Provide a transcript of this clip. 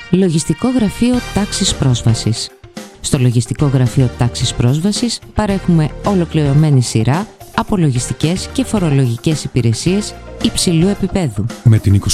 Λογιστικό Γραφείο Τάξης Πρόσβασης. Στο Λογιστικό Γραφείο Τάξης Πρόσβασης παρέχουμε ολοκληρωμένη σειρά από λογιστικές και φορολογικές υπηρεσίες υψηλού επίπεδου. Με την